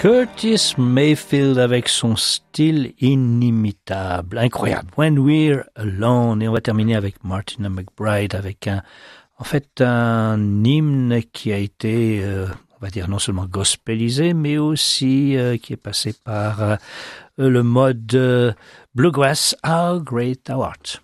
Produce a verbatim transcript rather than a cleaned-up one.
Curtis Mayfield avec son style inimitable, incroyable. When We're Alone. Et on va terminer avec Martina McBride avec un, en fait, un hymne qui a été, euh, on va dire, non seulement gospelisé, mais aussi euh, qui est passé par euh, le mode euh, bluegrass, How Great Thou Art.